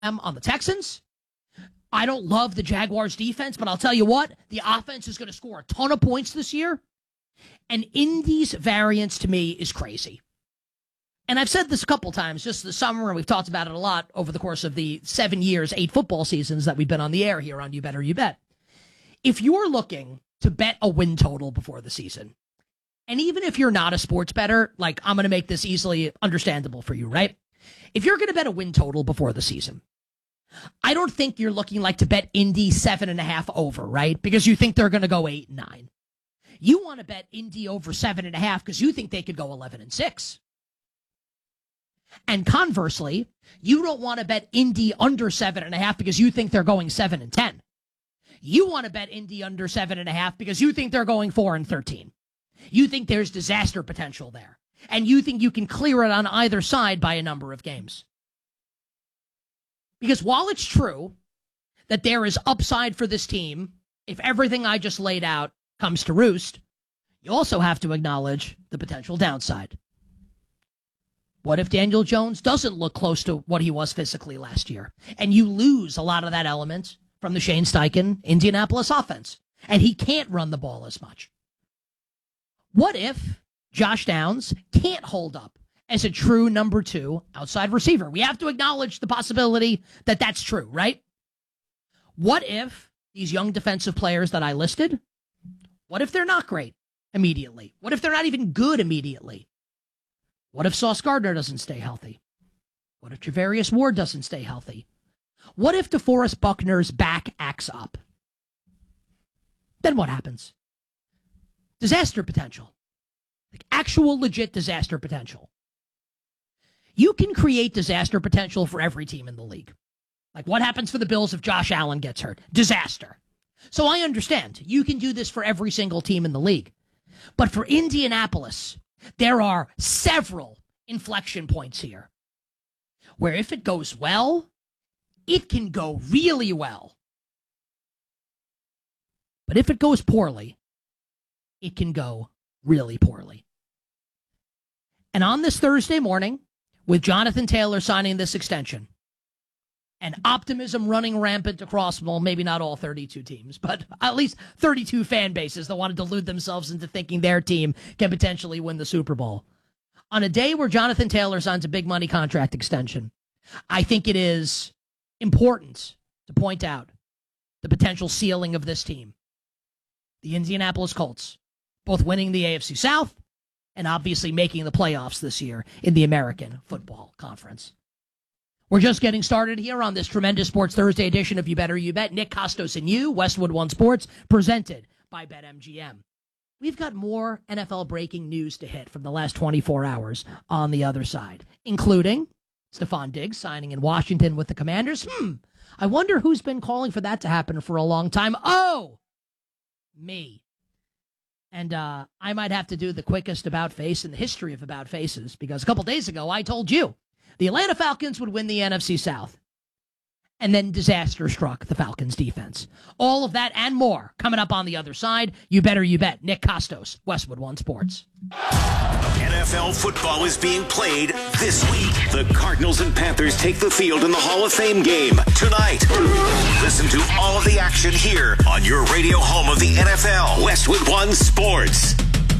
on the Texans. I don't love the Jaguars defense, but I'll tell you what, the offense is going to score a ton of points this year. And Indy's variance to me is crazy. And I've said this a couple times just this summer, and we've talked about it a lot over the course of the 7 years, 8 football seasons that we've been on the air here on You Better You Bet. If you're looking to bet a win total before the season, and even if you're not a sports bettor, like I'm going to make this easily understandable for you, right? If you're going to bet a win total before the season, I don't think you're looking like to bet Indy 7.5 over, right? Because you think they're going to go 8-9. You want to bet Indy over 7.5 because you think they could go 11-6. And conversely, you don't want to bet Indy under 7.5 because you think they're going 7-10. You want to bet Indy under 7.5 because you think they're going 4-13. You think there's disaster potential there. And you think you can clear it on either side by a number of games. Because while it's true that there is upside for this team, if everything I just laid out comes to roost, you also have to acknowledge the potential downside. What if Daniel Jones doesn't look close to what he was physically last year? And you lose a lot of that element from the Shane Steichen Indianapolis offense. And he can't run the ball as much. What if Josh Downs can't hold up as a true number 2 outside receiver? We have to acknowledge the possibility that that's true, right? What if these young defensive players that I listed, what if they're not great immediately? What if they're not even good immediately? What if Sauce Gardner doesn't stay healthy? What if Javarius Ward doesn't stay healthy? What if DeForest Buckner's back acts up? Then what happens? Disaster potential. Like actual legit disaster potential. You can create disaster potential for every team in the league. Like what happens for the Bills if Josh Allen gets hurt? Disaster. So I understand. You can do this for every single team in the league. But for Indianapolis, there are several inflection points here where if it goes well, it can go really well. But if it goes poorly, it can go really poorly. And on this Thursday morning, with Jonathan Taylor signing this extension, and optimism running rampant across, well, maybe not all 32 teams, but at least 32 fan bases that want to delude themselves into thinking their team can potentially win the Super Bowl. On a day where Jonathan Taylor signs a big money contract extension, I think it is important to point out the potential ceiling of this team. The Indianapolis Colts, both winning the AFC South and obviously making the playoffs this year in the American Football Conference. We're just getting started here on this tremendous Sports Thursday edition of You Better You Bet. Nick Costos and you, Westwood One Sports, presented by BetMGM. We've got more NFL breaking news to hit from the last 24 hours on the other side, including Stephon Diggs signing in Washington with the Commanders. I wonder who's been calling for that to happen for a long time. Oh, me. And I might have to do the quickest about face in the history of about faces, because a couple days ago I told you the Atlanta Falcons would win the NFC South. And then disaster struck the Falcons defense. All of that and more coming up on the other side. You Better You Bet. Nick Costos, Westwood One Sports. NFL football is being played this week. The Cardinals and Panthers take the field in the Hall of Fame game tonight. Listen to all of the action here on your radio home of the NFL, Westwood One Sports.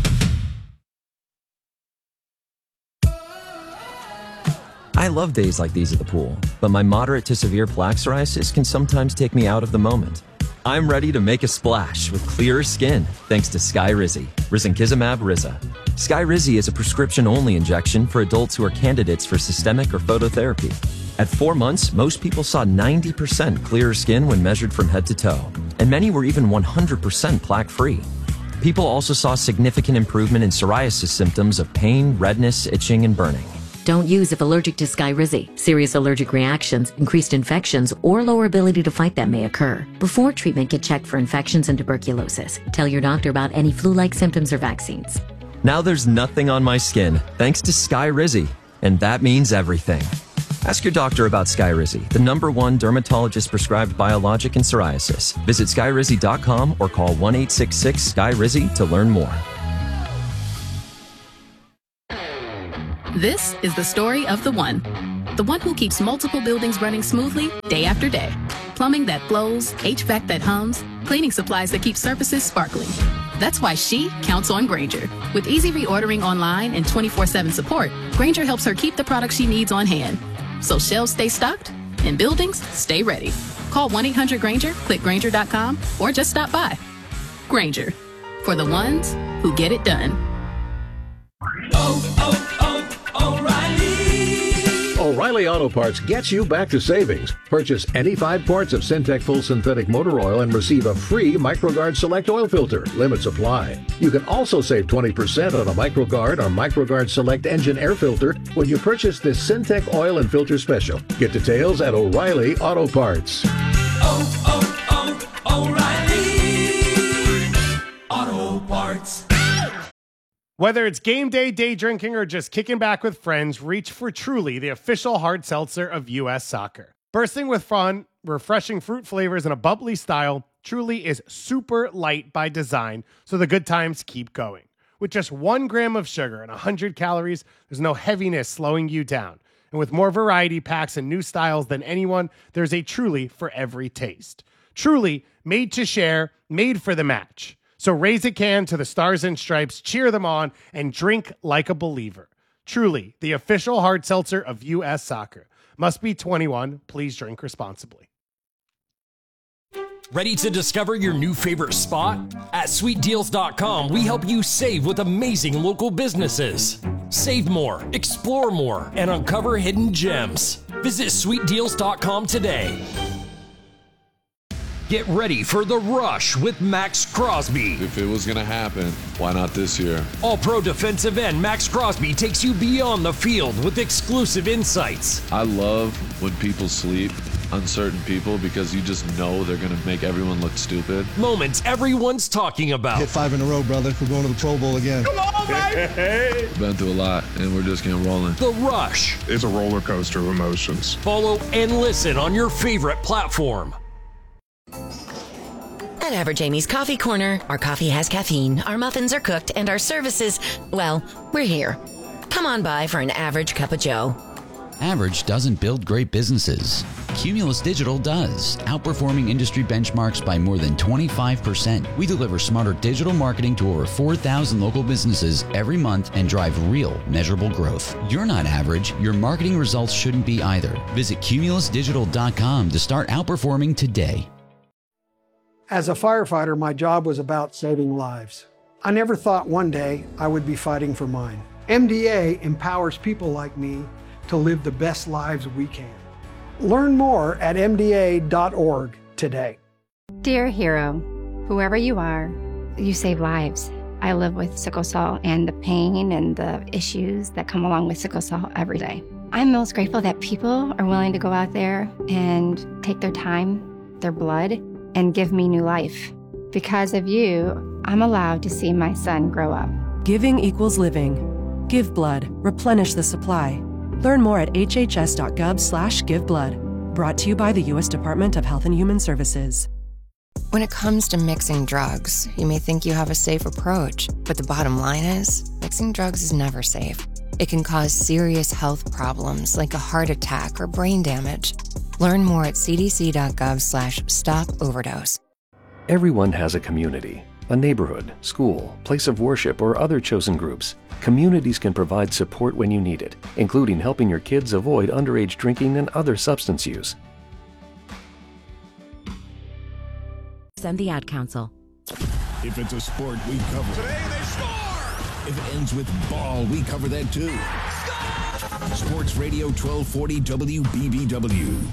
I love days like these at the pool, but my moderate to severe plaque psoriasis can sometimes take me out of the moment. I'm ready to make a splash with clearer skin thanks to Skyrizi, risankizumab Riza. Skyrizi is a prescription-only injection for adults who are candidates for systemic or phototherapy. At 4 months, most people saw 90% clearer skin when measured from head to toe, and many were even 100% plaque-free. People also saw significant improvement in psoriasis symptoms of pain, redness, itching, and burning. Don't use if allergic to Skyrizi. Serious allergic reactions, increased infections, or lower ability to fight them may occur. Before treatment, get checked for infections and tuberculosis. Tell your doctor about any flu-like symptoms or vaccines. Now there's nothing on my skin, thanks to Skyrizi, and that means everything. Ask your doctor about Skyrizi, the #1 dermatologist-prescribed biologic in psoriasis. Visit Skyrizi.com or call 1-866-SKYRIZI to learn more. This is the story of the one. the one who keeps multiple buildings running smoothly day after day. Plumbing that flows, HVAC that hums, cleaning supplies that keep surfaces sparkling. That's why she counts on Grainger. With easy reordering online and 24/7 support, Grainger helps her keep the products she needs on hand. So shelves stay stocked and buildings stay ready. Call 1-800-GRAINGER, click Grainger.com, or just stop by. Grainger, for the ones who get it done. O'Reilly Auto Parts gets you back to savings. Purchase any 5 quarts of Syntec Full Synthetic Motor Oil and receive a free MicroGuard Select Oil Filter. Limits apply. You can also save 20% on a MicroGuard or MicroGuard Select Engine Air Filter when you purchase this Syntec Oil and Filter Special. Get details at O'Reilly Auto Parts. O'Reilly Auto Parts. Whether it's game day, day drinking, or just kicking back with friends, reach for Truly, the official hard seltzer of U.S. Soccer. Bursting with fun, refreshing fruit flavors, and a bubbly style, Truly is super light by design, so the good times keep going. With just 1 gram of sugar and 100 calories, there's no heaviness slowing you down. And with more variety packs and new styles than anyone, there's a Truly for every taste. Truly, made to share, made for the match. So raise a can to the Stars and Stripes, cheer them on, and drink like a believer. Truly, the official hard seltzer of U.S. Soccer. Must be 21. Please drink responsibly. Ready to discover your new favorite spot? At sweetdeals.com, we help you save with amazing local businesses. Save more, explore more, and uncover hidden gems. Visit sweetdeals.com today. Get ready for the rush with Max Crosby. If it was going to happen, why not this year? All-pro defensive end Max Crosby takes you beyond the field with exclusive insights. I love when people sleep on certain people because you just know they're going to make everyone look stupid. Moments everyone's talking about. Hit 5 in a row, brother. We're going to the Pro Bowl again. Come on, baby! Been through a lot, and we're just getting rolling. The Rush. It's a roller coaster of emotions. Follow and listen on your favorite platform. At Average Amy's Coffee Corner, our coffee has caffeine, our muffins are cooked, and our services, well, we're here. Come on by for an average cup of joe. Average doesn't build great businesses. Cumulus Digital does, outperforming industry benchmarks by more than 25%. We deliver smarter digital marketing to over 4,000 local businesses every month and drive real, measurable growth. You're not average. Your marketing results shouldn't be either. Visit cumulusdigital.com to start outperforming today. As a firefighter, my job was about saving lives. I never thought one day I would be fighting for mine. MDA empowers people like me to live the best lives we can. Learn more at MDA.org today. Dear hero, whoever you are, you save lives. I live with sickle cell and the pain and the issues that come along with sickle cell every day. I'm most grateful that people are willing to go out there and take their time, their blood, and give me new life. Because of you, I'm allowed to see my son grow up. Giving equals living. Give blood. Replenish the supply. Learn more at hhs.gov/giveblood. Brought to you by the U.S. Department of Health and Human Services. When it comes to mixing drugs, you may think you have a safe approach, but the bottom line is, mixing drugs is never safe. It can cause serious health problems like a heart attack or brain damage. Learn more at cdc.gov/stop-overdose. Everyone has a community, a neighborhood, school, place of worship, or other chosen groups. Communities can provide support when you need it, including helping your kids avoid underage drinking and other substance use. Send the Ad Council. If it's a sport, we cover it. Today they score! If it ends with ball, we cover that too. Score! Sports Radio 1240 WBBW.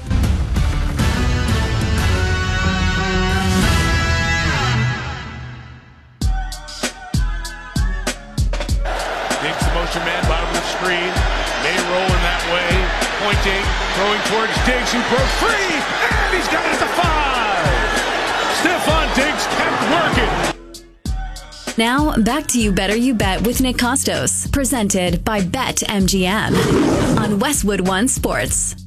Diggs the motion man, bottom of the screen. May rolling that way, pointing, throwing towards Diggs, who broke free, and he's got it at the 5. Stephon Diggs kept working. Now, back to You Better You Bet with Nick Costos, presented by BetMGM on Westwood One Sports.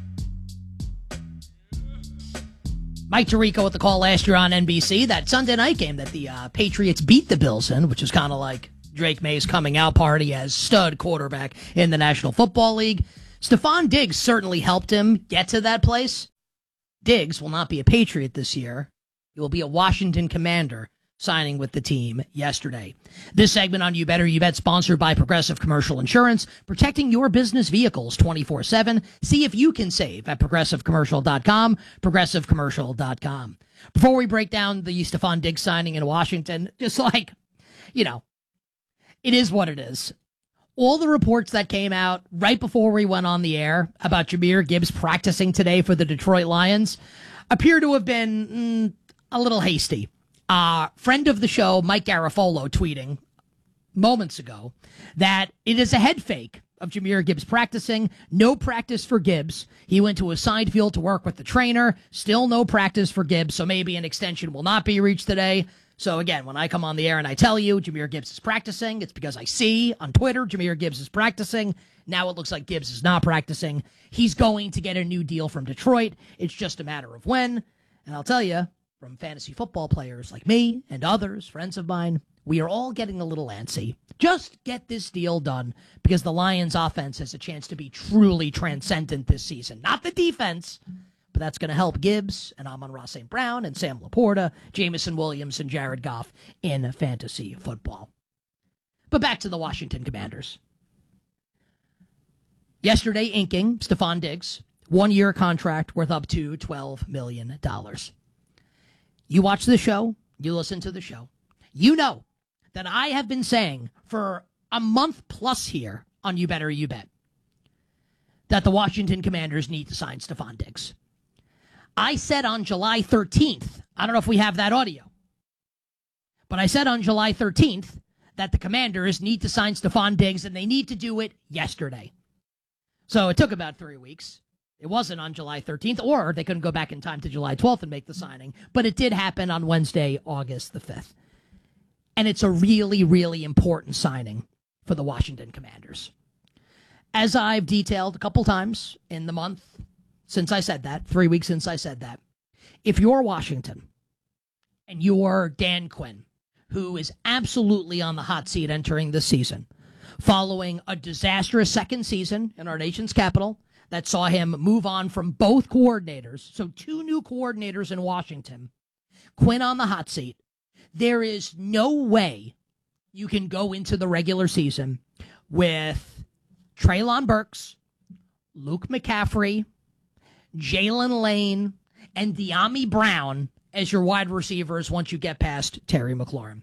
Mike Tirico with the call last year on NBC, that Sunday night game that the Patriots beat the Bills in, which is kind of like Drake May's coming out party as stud quarterback in the National Football League. Stephon Diggs certainly helped him get to that place. Diggs will not be a Patriot this year. He will be a Washington Commander, signing with the team yesterday. This segment on You Better You Bet, sponsored by Progressive Commercial Insurance, protecting your business vehicles 24/7. See if you can save at progressivecommercial.com, progressivecommercial.com. Before we break down the Stephon Diggs signing in Washington, just like, it is what it is. All the reports that came out right before we went on the air about Jahmyr Gibbs practicing today for the Detroit Lions appear to have been a little hasty. Friend of the show, Mike Garafolo, tweeting moments ago that it is a head fake of Jahmyr Gibbs practicing. No practice for Gibbs. He went to a side field to work with the trainer. Still no practice for Gibbs, so maybe an extension will not be reached today. So again, when I come on the air and I tell you Jahmyr Gibbs is practicing, it's because I see on Twitter Jahmyr Gibbs is practicing. Now it looks like Gibbs is not practicing. He's going to get a new deal from Detroit. It's just a matter of when. And I'll tell you, from fantasy football players like me and others, friends of mine, we are all getting a little antsy. Just get this deal done because the Lions offense has a chance to be truly transcendent this season. Not the defense, but that's going to help Gibbs and Amon-Ra St. Brown and Sam Laporta, Jameson Williams and Jared Goff in fantasy football. But back to the Washington Commanders. Yesterday, inking Stephon Diggs, 1-year contract worth up to $12 million. You watch the show, you listen to the show, you know that I have been saying for a month plus here on You Better You Bet that the Washington Commanders need to sign Stephon Diggs. I said on July 13th, I don't know if we have that audio, but I said on July 13th that the Commanders need to sign Stephon Diggs and they need to do it yesterday. So it took about 3 weeks. It wasn't on July 13th, or they couldn't go back in time to July 12th and make the signing. But it did happen on Wednesday, August the 5th. And it's a really, really important signing for the Washington Commanders. As I've detailed a couple times in the month since I said that, 3 weeks since I said that, if you're Washington and you're Dan Quinn, who is absolutely on the hot seat entering this season, following a disastrous second season in our nation's capital, that saw him move on from both coordinators, so 2 new coordinators in Washington, Quinn on the hot seat, there is no way you can go into the regular season with Treylon Burks, Luke McCaffrey, Jalen Lane, and De'Ami Brown as your wide receivers once you get past Terry McLaurin.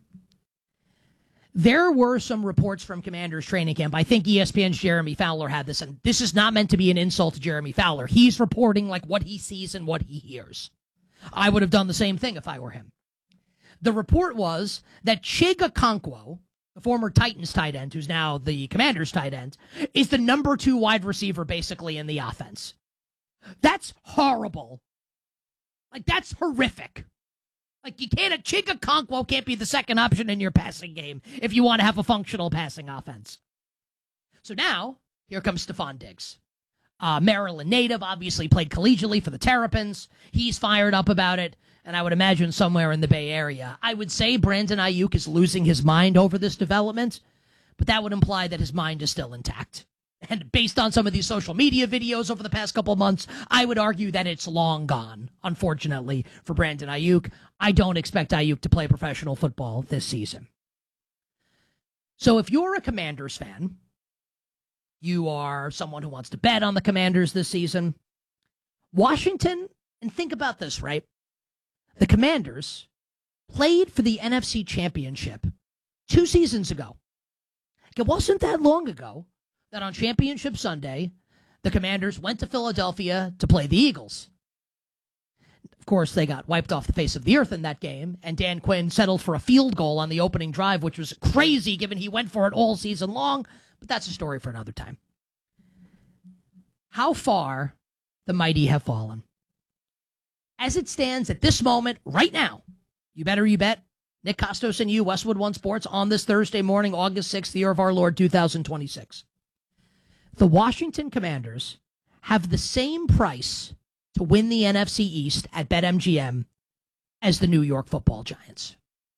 There were some reports from Commanders training camp. I think ESPN's Jeremy Fowler had this, and this is not meant to be an insult to Jeremy Fowler. He's reporting like what he sees and what he hears. I would have done the same thing if I were him. The report was that Chig Okonkwo, the former Titans tight end, who's now the Commanders tight end, is the number 2 wide receiver basically in the offense. That's horrible. Like, that's horrific. Like, Chig Okonkwo can't be the second option in your passing game if you want to have a functional passing offense. So now, here comes Stephon Diggs. Maryland native, obviously played collegiately for the Terrapins. He's fired up about it, and I would imagine somewhere in the Bay Area. I would say Brandon Ayuk is losing his mind over this development, but that would imply that his mind is still intact. And based on some of these social media videos over the past couple of months, I would argue that it's long gone, unfortunately, for Brandon Ayuk. I don't expect Ayuk to play professional football this season. So if you're a Commanders fan, you are someone who wants to bet on the Commanders this season, Washington, and think about this, right? The Commanders played for the NFC Championship 2 seasons ago. It wasn't that long ago that on Championship Sunday, the Commanders went to Philadelphia to play the Eagles. Of course, they got wiped off the face of the earth in that game, and Dan Quinn settled for a field goal on the opening drive, which was crazy given he went for it all season long, but that's a story for another time. How far the mighty have fallen. As it stands at this moment, right now, You Better You Bet, Nick Costos and you, Westwood One Sports, on this Thursday morning, August 6th, the year of our Lord, 2026. The Washington Commanders have the same price to win the NFC East at BetMGM as the New York Football Giants.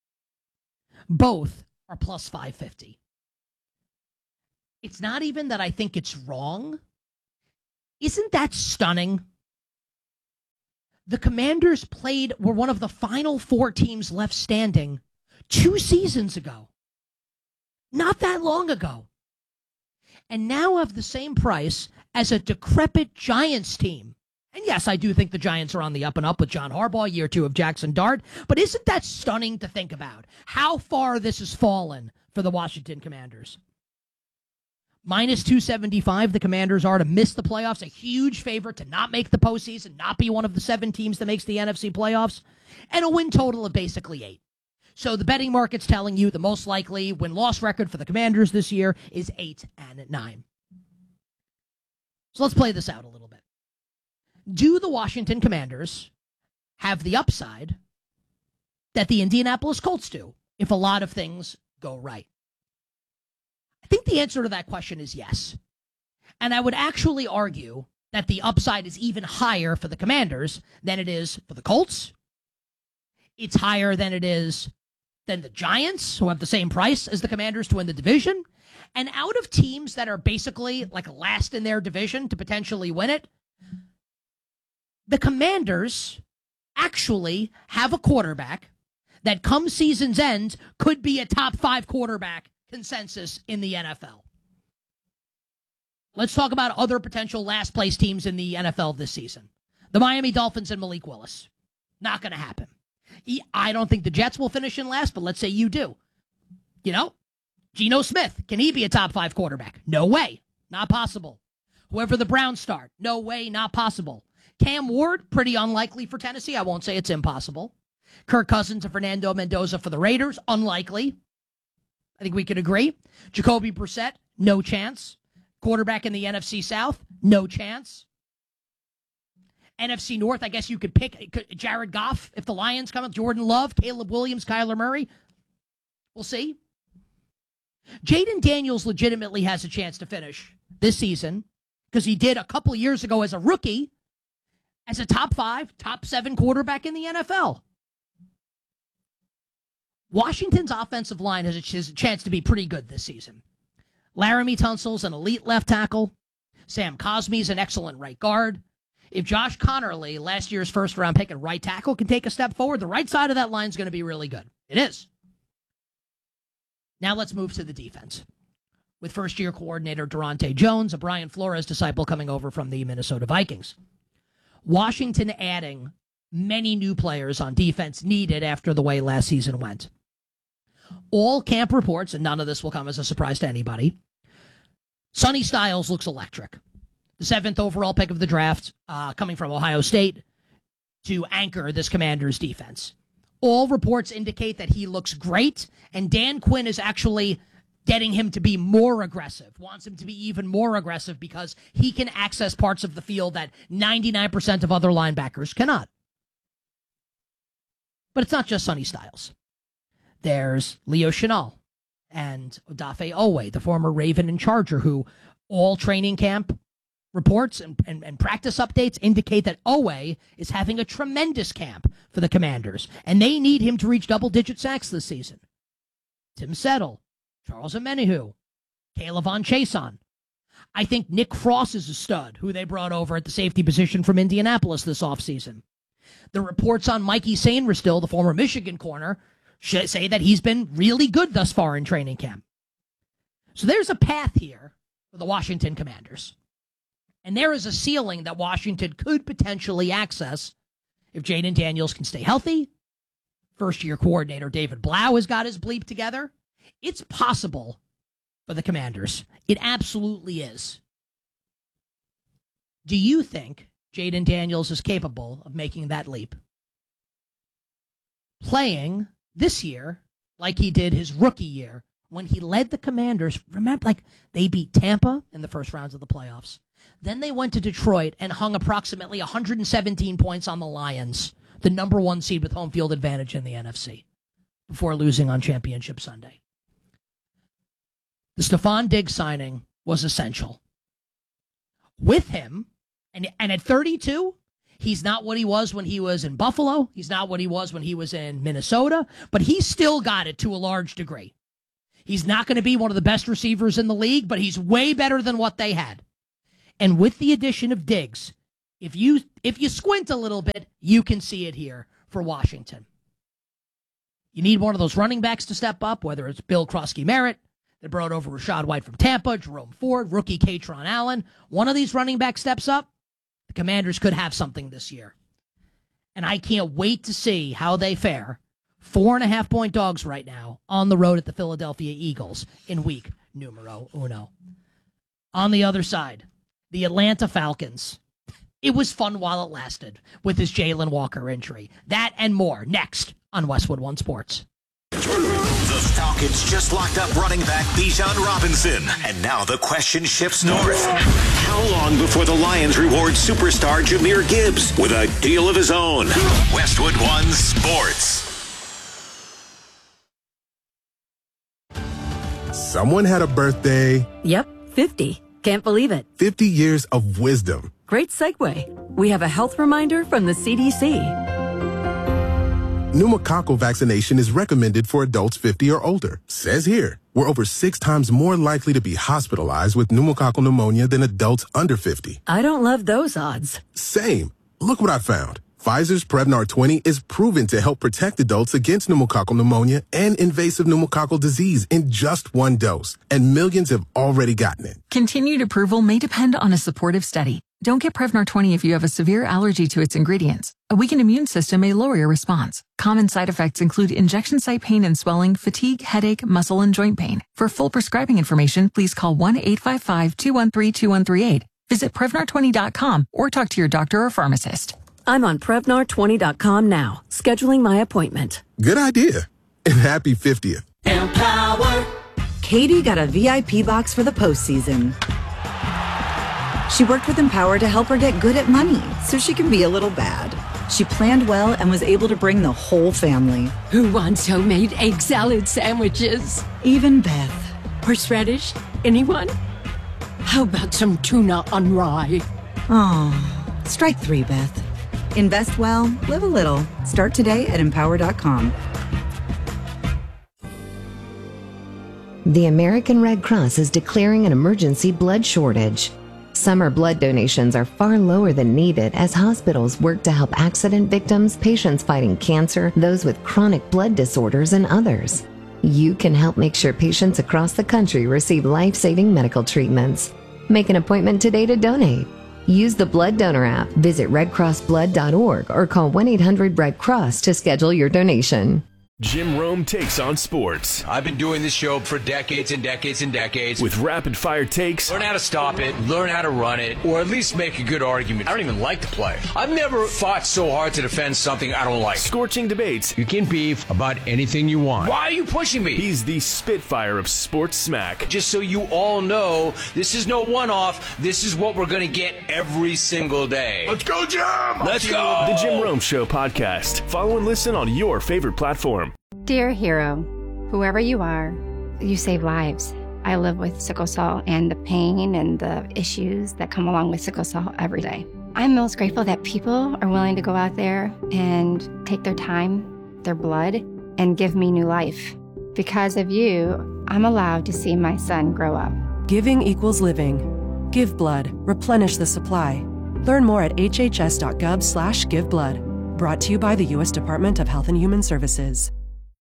Both are plus 550. It's not even that I think it's wrong. Isn't that stunning? The Commanders were one of the final 4 teams left standing 2 seasons ago. Not that long ago. And now have the same price as a decrepit Giants team. And yes, I do think the Giants are on the up and up with John Harbaugh, year 2 of Jackson Dart. But isn't that stunning to think about? How far this has fallen for the Washington Commanders. Minus 275, the Commanders are to miss the playoffs. A huge favorite to not make the postseason, not be one of the 7 teams that makes the NFC playoffs. And a win total of basically 8. So the betting market's telling you the most likely win-loss record for the Commanders this year is 8-9. So let's play this out a little bit. Do the Washington Commanders have the upside that the Indianapolis Colts do if a lot of things go right? I think the answer to that question is yes. And I would actually argue that the upside is even higher for the Commanders than it is for the Colts. It's higher than it is than the Giants, who have the same price as the Commanders to win the division. And out of teams that are basically like last in their division to potentially win it, the Commanders actually have a quarterback that come season's end could be a top 5 quarterback consensus in the NFL. Let's talk about other potential last place teams in the NFL this season. The Miami Dolphins and Malik Willis. Not going to happen. I don't think the Jets will finish in last, but let's say you do. You know, Geno Smith, can he be a top 5 quarterback? No way. Not possible. Whoever the Browns start, no way, not possible. Cam Ward, pretty unlikely for Tennessee. I won't say it's impossible. Kirk Cousins and Fernando Mendoza for the Raiders, unlikely. I think we could agree. Jacoby Brissett, no chance. Quarterback in the NFC South, no chance. NFC North, I guess you could pick Jared Goff if the Lions come up. Jordan Love, Caleb Williams, Kyler Murray. We'll see. Jaden Daniels legitimately has a chance to finish this season because he did a couple years ago as a rookie as a top 5, top 7 quarterback in the NFL. Washington's offensive line has a chance to be pretty good this season. Laramie Tunsil's an elite left tackle. Sam Cosmi's an excellent right guard. If Josh Connerly, last year's first-round pick and right tackle, can take a step forward, the right side of that line is going to be really good. It is. Now let's move to the defense. With first-year coordinator Durante Jones, a Brian Flores disciple coming over from the Minnesota Vikings. Washington adding many new players on defense needed after the way last season went. All camp reports, and none of this will come as a surprise to anybody, Sonny Styles looks electric. The 7th overall pick of the draft, coming from Ohio State, to anchor this Commanders defense. All reports indicate that he looks great, and Dan Quinn is actually getting him to be more aggressive, wants him to be even more aggressive because he can access parts of the field that 99% of other linebackers cannot. But it's not just Sonny Styles. There's Leo Chenal and Odafe Owe, the former Raven and Charger, who all training camp reports and practice updates indicate that Owe is having a tremendous camp for the Commanders, and they need him to reach double-digit sacks this season. Tim Settle, Charles Omenihu, Caleb Von Chason. I think Nick Frost is a stud, who they brought over at the safety position from Indianapolis this offseason. The reports on Mikey Sainristil, the former Michigan corner, say that he's been really good thus far in training camp. So there's a path here for the Washington Commanders. And there is a ceiling that Washington could potentially access if Jaden Daniels can stay healthy. First-year coordinator David Blau has got his bleep together. It's possible for the Commanders. It absolutely is. Do you think Jaden Daniels is capable of making that leap? Playing this year like he did his rookie year when he led the Commanders. Remember, like, they beat Tampa in the first rounds of the playoffs. Then they went to Detroit and hung approximately 117 points on the Lions, the number 1 seed with home field advantage in the NFC, before losing on Championship Sunday. The Stephon Diggs signing was essential. With him, and at 32, he's not what he was when he was in Buffalo. He's not what he was when he was in Minnesota, but he still got it to a large degree. He's not going to be one of the best receivers in the league, but he's way better than what they had. And with the addition of Diggs, if you squint a little bit, you can see it here for Washington. You need one of those running backs to step up, whether it's Bill Krosky-Merritt, that brought over Rachaad White from Tampa, Jerome Ford, rookie Katron Allen. One of these running backs steps up, the Commanders could have something this year. And I can't wait to see how they fare. 4.5-point dogs right now on the road at the Philadelphia Eagles in week numero uno. On the other side, the Atlanta Falcons. It was fun while it lasted with this Jalen Walker injury. That and more next on Westwood One Sports. The Falcons just locked up running back Bijan Robinson. And now the question shifts north. How long before the Lions reward superstar Jahmyr Gibbs with a deal of his own? Westwood One Sports. Someone had a birthday. Yep, 50. Can't believe it. 50 years of wisdom. Great segue. We have a health reminder from the CDC. Pneumococcal vaccination is recommended for adults 50 or older. Says here, we're over 6 times more likely to be hospitalized with pneumococcal pneumonia than adults under 50. I don't love those odds. Same. Look what I found. Pfizer's Prevnar 20 is proven to help protect adults against pneumococcal pneumonia and invasive pneumococcal disease in just 1 dose. And millions have already gotten it. Continued approval may depend on a supportive study. Don't get Prevnar 20 if you have a severe allergy to its ingredients. A weakened immune system may lower your response. Common side effects include injection site pain and swelling, fatigue, headache, muscle, and joint pain. For full prescribing information, please call 1-855-213-2138. Visit Prevnar20.com or talk to your doctor or pharmacist. I'm on Prevnar20.com now, scheduling my appointment. Good idea. And happy 50th. Empower. Katie got a VIP box for the postseason. She worked with Empower to help her get good at money so she can be a little bad. She planned well and was able to bring the whole family. Who wants homemade egg salad sandwiches? Even Beth. Horseradish? Anyone? How about some tuna on rye? Oh, strike 3, Beth. Invest well, live a little. Start today at Empower.com. The American Red Cross is declaring an emergency blood shortage. Summer blood donations are far lower than needed as hospitals work to help accident victims, patients fighting cancer, those with chronic blood disorders, and others. You can help make sure patients across the country receive life-saving medical treatments. Make an appointment today to donate. Use the Blood Donor app, visit redcrossblood.org, or call 1-800-RED-CROSS to schedule your donation. Jim Rome takes on sports. I've been doing this show for decades and decades and decades. With rapid-fire takes. Learn how to stop it, learn how to run it, or at least make a good argument. I don't even like to play. I've never fought so hard to defend something I don't like. Scorching debates. You can beef about anything you want. Why are you pushing me? He's the Spitfire of sports smack. Just so you all know, this is no one-off. This is what we're going to get every single day. Let's go, Jim! Let's go! The Jim Rome Show podcast. Follow and listen on your favorite platform. Dear hero, whoever you are, you save lives. I live with sickle cell and the pain and the issues that come along with sickle cell every day. I'm most grateful that people are willing to go out there and take their time, their blood, and give me new life. Because of you, I'm allowed to see my son grow up. Giving equals living. Give blood. Replenish the supply. Learn more at hhs.gov/giveblood. Brought to you by the U.S. Department of Health and Human Services.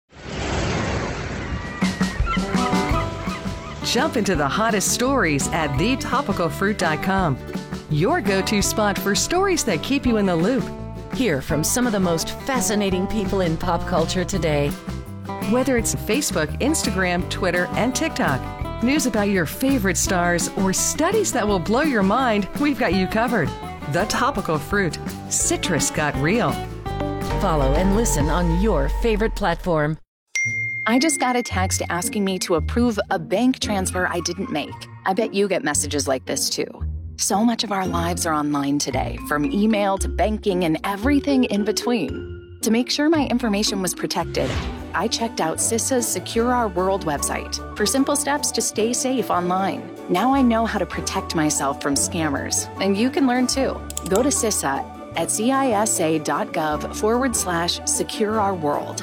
Jump into the hottest stories at thetopicalfruit.com. Your go-to spot for stories that keep you in the loop. Hear from some of the most fascinating people in pop culture today. Whether it's Facebook, Instagram, Twitter, and TikTok, news about your favorite stars, or studies that will blow your mind, we've got you covered. The Topical Fruit. Citrus got real. Follow and listen on your favorite platform. I just got a text asking me to approve a bank transfer I didn't make. I bet you get messages like this too. So much of our lives are online today, from email to banking and everything in between. To make sure my information was protected, I checked out CISA's Secure Our World website for simple steps to stay safe online. Now I know how to protect myself from scammers, and you can learn too. Go to CISA at cisa.gov/Secure Our World.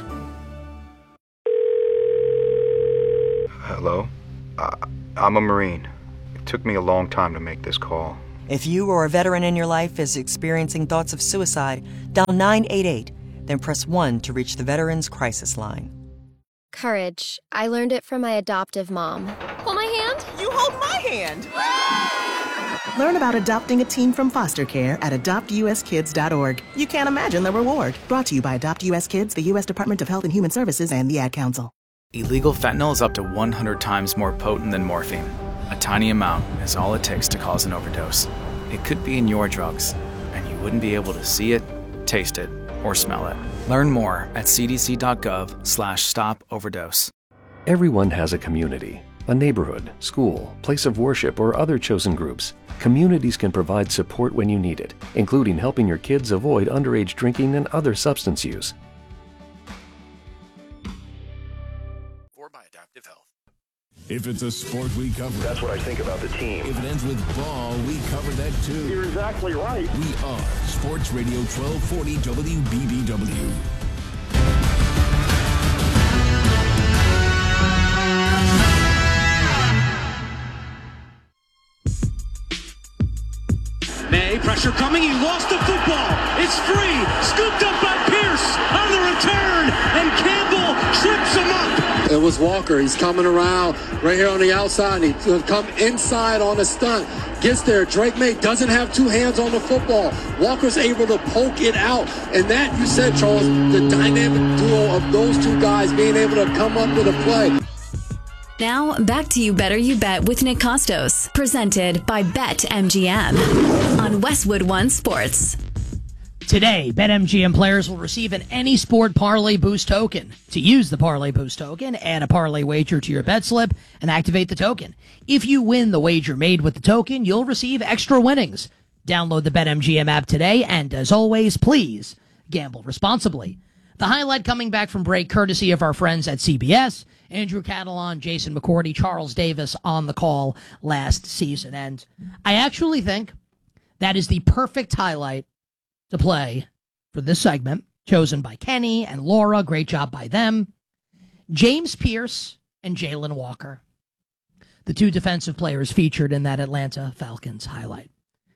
Hello? I'm a Marine. It took me a long time to make this call. If you or a veteran in your life is experiencing thoughts of suicide, dial 988, then press 1 to reach the Veterans Crisis Line. Courage. I learned it from my adoptive mom. Hold my hand. You hold my hand. Learn about adopting a teen from foster care at adoptuskids.org. You can't imagine the reward. Brought to you by Adopt US Kids, the U.S. Department of Health and Human Services, and the Ad Council. Illegal fentanyl is up to 100 times more potent than morphine. A tiny amount is all it takes to cause an overdose. It could be in your drugs, and you wouldn't be able to see it, taste it, or smell it. Learn more at cdc.gov/stop-overdose. Everyone has a community, a neighborhood, school, place of worship, or other chosen groups. Communities can provide support when you need it, including helping your kids avoid underage drinking and other substance use. Or by Adaptive Health. If it's a sport, we cover it. That's what I think about the team. If it ends with ball, we cover that too. You're exactly right. We are Sports Radio 1240 WBBW. May, pressure coming, he lost the football. It's free, scooped up by Pierce on the return, and Campbell trips him up. It was Walker. He's coming around right here on the outside, and he's going to come inside on a stunt. Gets there. Drake May doesn't have two hands on the football. Walker's able to poke it out. And that, you said, Charles, the dynamic duo of those two guys being able to come up with a play. Now, back to You Better You Bet with Nick Costos, presented by BetMGM on Westwood One Sports. Today, BetMGM players will receive an Any Sport Parlay Boost token. To use the Parlay Boost token, add a parlay wager to your bet slip and activate the token. If you win the wager made with the token, you'll receive extra winnings. Download the BetMGM app today, and as always, please gamble responsibly. The highlight coming back from break, courtesy of our friends at CBS. Andrew Catalon, Jason McCourty, Charles Davis on the call last season. And I actually think that is the perfect highlight to play for this segment, chosen by Kenny and Laura. Great job by them. James Pierce and Jalen Walker, the two defensive players featured in that Atlanta Falcons highlight.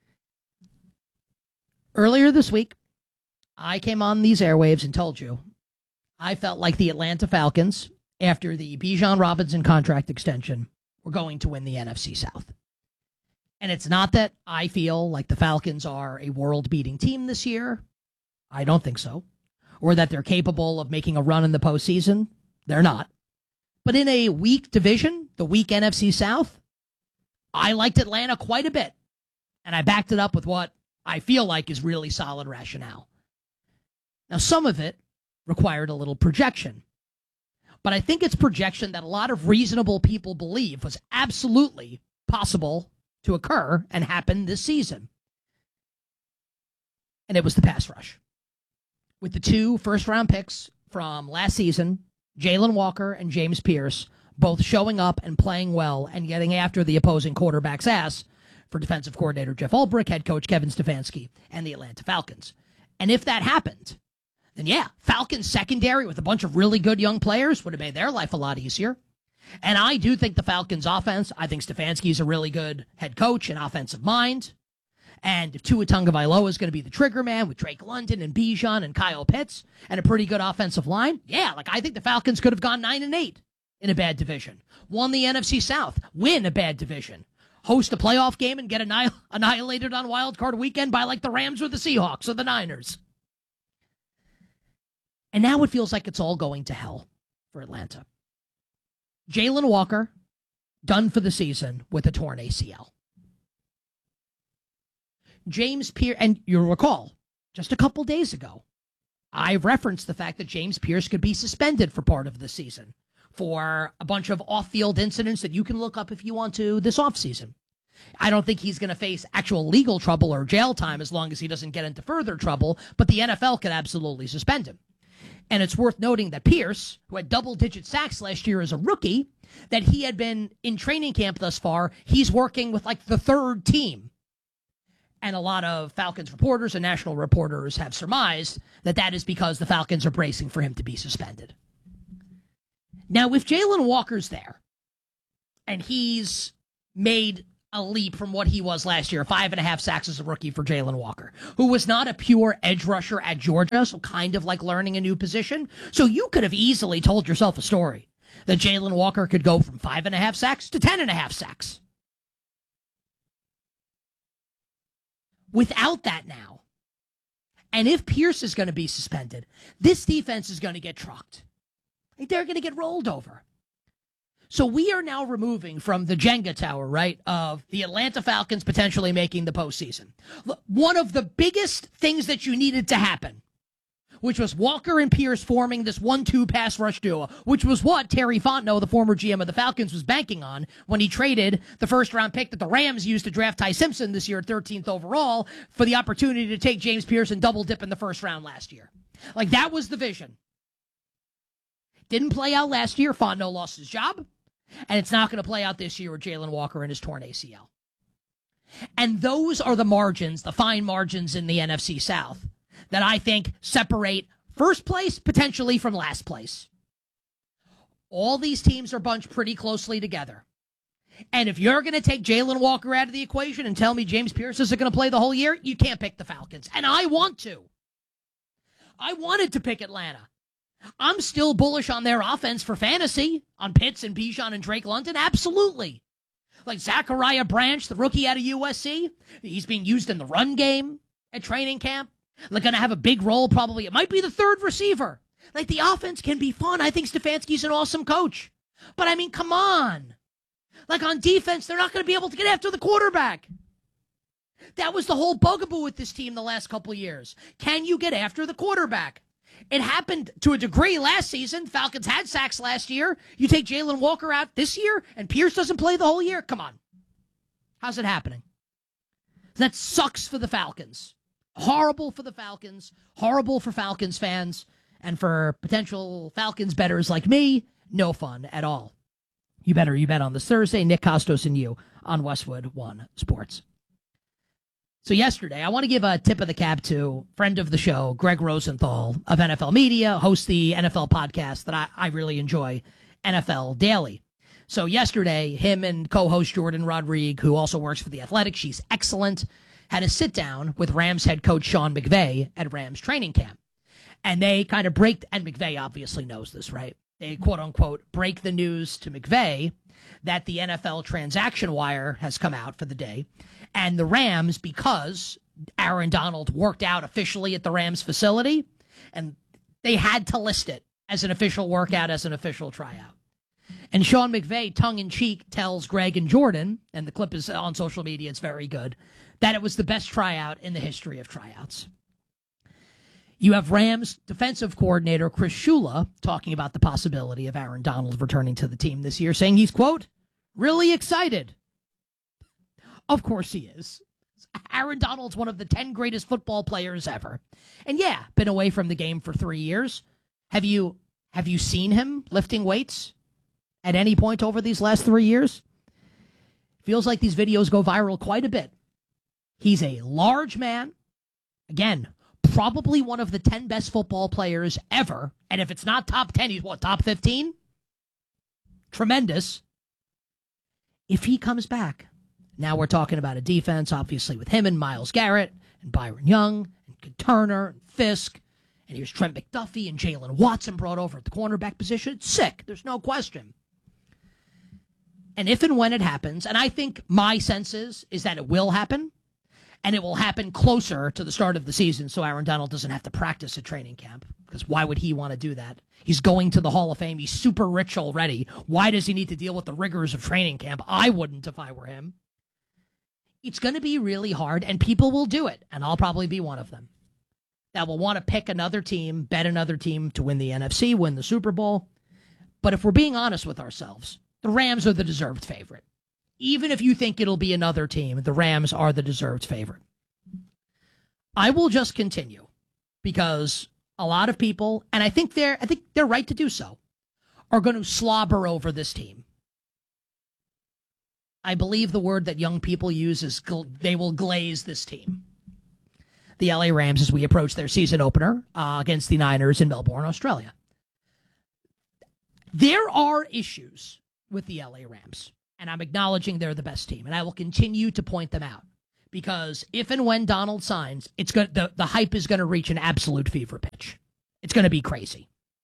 Earlier this week, I came on these airwaves and told you I felt like the Atlanta Falcons, after the Bijan Robinson contract extension, were going to win the NFC South. And it's not that I feel like the Falcons are a world-beating team this year. I don't think so. Or that they're capable of making a run in the postseason. They're not. But in a weak division, the weak NFC South, I liked Atlanta quite a bit. And I backed it up with what I feel like is really solid rationale. Now, some of it required a little projection. But I think it's projection that a lot of reasonable people believe was absolutely possible to occur and happen this season. And it was the pass rush. With the two first-round picks from last season, Jalen Walker and James Pierce, both showing up and playing well and getting after the opposing quarterback's ass for defensive coordinator Jeff Ulbrich, head coach Kevin Stefanski, and the Atlanta Falcons. And if that happened, then yeah, Falcons secondary with a bunch of really good young players would have made their life a lot easier. And I do think the Falcons offense, I think Stefanski's a really good head coach and offensive mind. And if Tua Tagovailoa is going to be the trigger man with Drake London and Bijan and Kyle Pitts and a pretty good offensive line, yeah, like I think the Falcons could have gone 9-8 in a bad division. Won the NFC South, win a bad division. Host a playoff game and get annihilated on Wild Card Weekend by like the Rams or the Seahawks or the Niners. And now it feels like it's all going to hell for Atlanta. Jalen Walker, done for the season with a torn ACL. James Pierce, and you'll recall, just a couple days ago, I referenced the fact that James Pierce could be suspended for part of the season for a bunch of off-field incidents that you can look up if you want to this offseason. I don't think he's going to face actual legal trouble or jail time as long as he doesn't get into further trouble, but the NFL could absolutely suspend him. And it's worth noting that Pierce, who had double-digit sacks last year as a rookie, that he had been in training camp thus far, he's working with like the third team. And a lot of Falcons reporters and national reporters have surmised that that is because the Falcons are bracing for him to be suspended. Now, if Jalen Walker's there, and he's made a leap from what he was last year. 5.5 sacks as a rookie for Jalen Walker, who was not a pure edge rusher at Georgia, so kind of like learning a new position. So you could have easily told yourself a story that Jalen Walker could go from 5.5 sacks to 10.5 sacks. Without that now, and if Pierce is going to be suspended, this defense is going to get trucked. They're going to get rolled over. So we are now removing from the Jenga tower, right, of the Atlanta Falcons potentially making the postseason. One of the biggest things that you needed to happen, which was Walker and Pierce forming this 1-2 pass rush duo, which was what Terry Fontenot, the former GM of the Falcons, was banking on when he traded the first-round pick that the Rams used to draft Ty Simpson this year, 13th overall, for the opportunity to take James Pierce and double-dip in the first round last year. Like, that was the vision. Didn't play out last year. Fontenot lost his job. And it's not going to play out this year with Jalen Walker and his torn ACL. And those are the margins, the fine margins in the NFC South, that I think separate first place potentially from last place. All these teams are bunched pretty closely together. And if you're going to take Jalen Walker out of the equation and tell me James Pierce isn't going to play the whole year, you can't pick the Falcons. And I want to. I wanted to pick Atlanta. I'm still bullish on their offense for fantasy, on Pitts and Bijan and Drake London. Absolutely. Like Zachariah Branch, the rookie out of USC. He's being used in the run game at training camp. They're going to have a big role probably. It might be the third receiver. Like, the offense can be fun. I think Stefanski's an awesome coach. But, I mean, come on. Like, on defense, they're not going to be able to get after the quarterback. That was the whole bugaboo with this team the last couple of years. Can you get after the quarterback? It happened to a degree last season. Falcons had sacks last year. You take Jalen Walker out this year, and Pierce doesn't play the whole year? Come on. How's it happening? That sucks for the Falcons. Horrible for the Falcons. Horrible for Falcons fans. And for potential Falcons bettors like me, no fun at all. You bet on this Thursday. Nick Costos and you on Westwood One Sports. So yesterday, I want to give a tip of the cap to friend of the show, Greg Rosenthal of NFL Media, hosts the NFL podcast that I really enjoy, NFL Daily. So yesterday, him and co-host Jordan Rodriguez, who also works for The Athletic, she's excellent, had a sit-down with Rams head coach Sean McVay at Rams training camp. And they kind of and McVay obviously knows this, right? They, quote-unquote, break the news to McVay that the NFL transaction wire has come out for the day. And the Rams, because Aaron Donald worked out officially at the Rams facility, and they had to list it as an official workout, as an official tryout. And Sean McVay, tongue-in-cheek, tells Greg and Jordan, and the clip is on social media, it's very good, that it was the best tryout in the history of tryouts. You have Rams defensive coordinator Chris Shula talking about the possibility of Aaron Donald returning to the team this year, saying he's, quote, really excited. Of course he is. Aaron Donald's one of the 10 greatest football players ever. And yeah, been away from the game for 3 years. Have you seen him lifting weights at any point over these last 3 years? Feels like these videos go viral quite a bit. He's a large man. Again, probably one of the 10 best football players ever. And if it's not top 10, he's what, top 15? Tremendous. If he comes back, now we're talking about a defense, obviously, with him and Myles Garrett and Byron Young and Turner and Fisk. And here's Trent McDuffie and Jalen Watson brought over at the cornerback position. It's sick. There's no question. And if and when it happens, and I think my sense is that it will happen, and it will happen closer to the start of the season so Aaron Donald doesn't have to practice at training camp, because why would he want to do that? He's going to the Hall of Fame. He's super rich already. Why does he need to deal with the rigors of training camp? I wouldn't if I were him. It's going to be really hard, and people will do it, and I'll probably be one of them, that will want to pick another team, bet another team to win the NFC, win the Super Bowl. But if we're being honest with ourselves, the Rams are the deserved favorite. Even if you think it'll be another team, the Rams are the deserved favorite. I will just continue because a lot of people, and I think they're right to do so, are going to slobber over this team. I believe the word that young people use is they will glaze this team. The LA Rams as we approach their season opener against the Niners in Melbourne, Australia. There are issues with the LA Rams. And I'm acknowledging they're the best team, and I will continue to point them out. Because if and when Donald signs, it's going the hype is going to reach an absolute fever pitch. It's going to be crazy.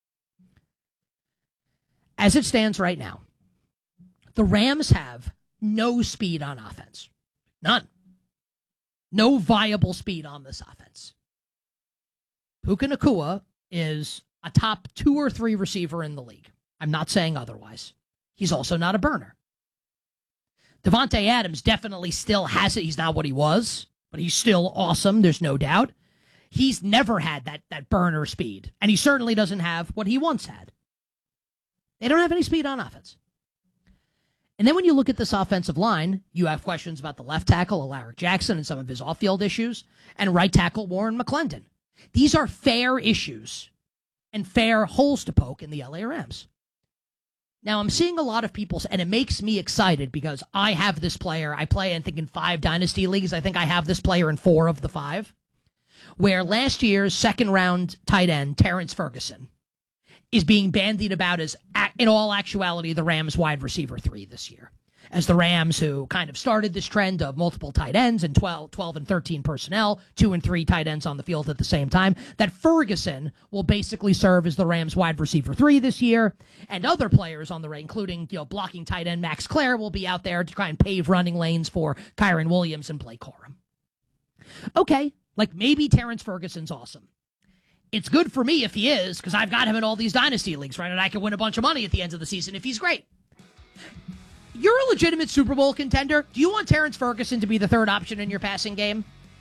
As it stands right now, the Rams have no speed on offense. None. No viable speed on this offense. Puka Nacua is a top 2 or 3 receiver in the league. I'm not saying otherwise. He's also not a burner. Devontae Adams definitely still has it. He's not what he was, but he's still awesome. There's no doubt. He's never had that burner speed, and he certainly doesn't have what he once had. They don't have any speed on offense. And then when you look at this offensive line, you have questions about the left tackle, Alaric Jackson, and some of his off-field issues, and right tackle Warren McClendon. These are fair issues and fair holes to poke in the LA Rams. Now, I'm seeing a lot of people, and it makes me excited because I have this player. I play, I think, in 5 dynasty leagues. I think I have this player in 4 of the 5, where last year's second-round tight end, Terrence Ferguson, is being bandied about as, in all actuality, the Rams wide receiver 3 this year. As the Rams, who kind of started this trend of multiple tight ends and 12 and 13 personnel, 2 and 3 tight ends on the field at the same time, that Ferguson will basically serve as the Rams wide receiver 3 this year, and other players on the right, including blocking tight end Max Clare, will be out there to try and pave running lanes for Kyron Williams and Blake Corum. Okay, maybe Terrence Ferguson's awesome. It's good for me if he is, because I've got him in all these dynasty leagues, right? And I can win a bunch of money at the end of the season if he's great. You're a legitimate Super Bowl contender. Do you want Terrence Ferguson to be the 3rd option in your passing game?